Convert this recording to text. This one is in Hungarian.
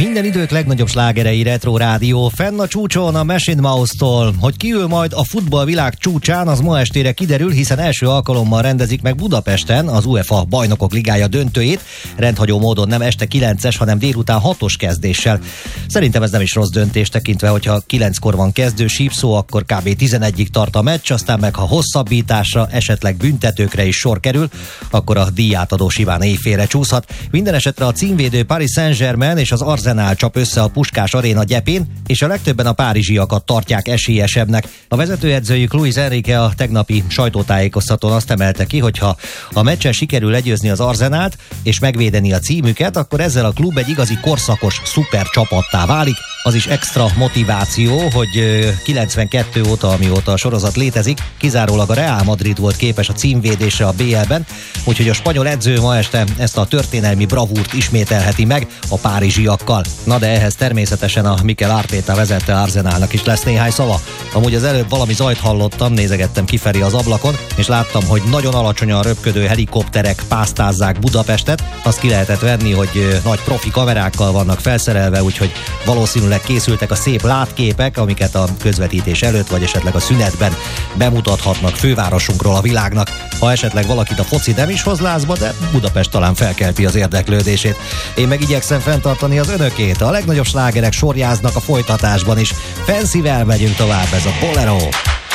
Minden idők legnagyobb slágerei Retro Rádió. Fenn a csúcson a Machine Mouse-tól. Hogy ki ül majd a futballvilág csúcsán, az ma estére kiderül, hiszen első alkalommal rendezik meg Budapesten az UEFA Bajnokok Ligája döntőjét. Rendhagyó módon nem este 9-es, hanem délután 6-os kezdéssel. Szerintem ez nem is rossz döntés, tekintve, hogyha 9-kor van kezdő sípszó, akkor kb. 11-ig tart a meccs, aztán meg ha hosszabbításra, esetleg büntetőkre is sor kerül, akkor a díjátadó simán éjfélre csúszhat. Minden esetre a címvédő Paris Saint-Germain és az Arsenal csap össze a Puskás Aréna gyepén, és a legtöbben a párizsiakat tartják esélyesebbnek. A vezetőedzőjük Luis Enrique a tegnapi sajtótájékoztatón azt emelte ki, hogy ha a meccsen sikerül legyőzni az Arsenált és megvédeni a címüket, akkor ezzel a klub egy igazi korszakos szuper csapattá válik. Az is extra motiváció, hogy 92 óta, amióta a sorozat létezik, kizárólag a Real Madrid volt képes a címvédésre a BL-ben, úgyhogy a spanyol edző ma este ezt a történelmi bravúrt ismételheti meg a párizsiakkal. Na de ehhez természetesen a Mikel Arteta vezette Arsenalnak is lesz néhány szava. Amúgy az előbb valami zajt hallottam, nézegettem kifelé az ablakon, és láttam, hogy nagyon alacsonyan röpködő helikopterek pásztázzák Budapestet. Azt ki lehetett venni, hogy nagy profi kamerákkal vannak felszerelve, úgyhogy valószínűleg készültek a szép látképek, amiket a közvetítés előtt vagy esetleg a szünetben bemutathatnak fővárosunkról a világnak. Ha esetleg valakit a foci nem is hoz lázba, de Budapest talán felkelti az érdeklődését. Én meg igyekszem fenntartani az önökét. A legnagyobb slágerek sorjáznak a folytatásban is. Fancyvel megyünk tovább, ez a Bolero.